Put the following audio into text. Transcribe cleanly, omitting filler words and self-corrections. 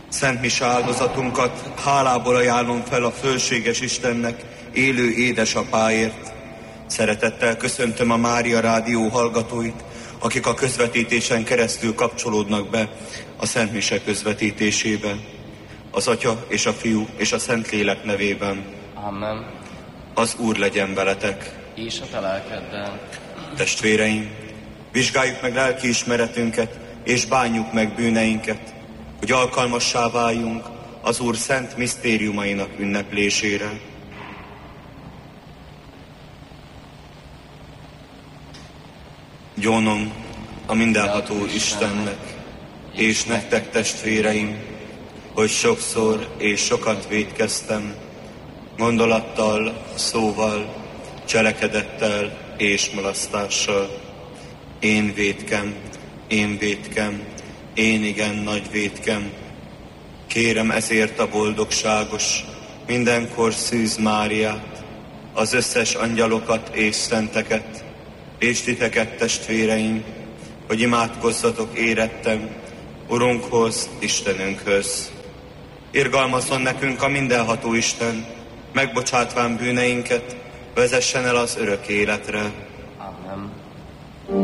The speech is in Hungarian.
Szent mise áldozatunkat hálából ajánlom fel a fölséges Istennek, élő édesapáért. Szeretettel köszöntöm a Mária Rádió hallgatóit, akik a közvetítésen keresztül kapcsolódnak be a Szent mise közvetítésébe. Az Atya és a Fiú és a Szentlélek nevében. Amen. Az Úr legyen veletek. És a te lelkeddel. Testvéreim, vizsgáljuk meg lelkiismeretünket, és bánjuk meg bűneinket, hogy alkalmassá váljunk az Úr szent misztériumainak ünneplésére. Gyónom a mindenható Istennek, és nektek, testvéreim, hogy sokszor és sokat vétkeztem, gondolattal, szóval, cselekedettel és mulasztással. Én vétkem, én igen nagy vétkem. Kérem ezért a boldogságos, mindenkor Szűz Máriát, az összes angyalokat és szenteket, és titeket, testvéreim, hogy imádkozzatok érettem Urunkhoz, Istenünkhöz. Irgalmazzon nekünk a mindenható Isten, megbocsátván bűneinket, vezessen el az örök életre.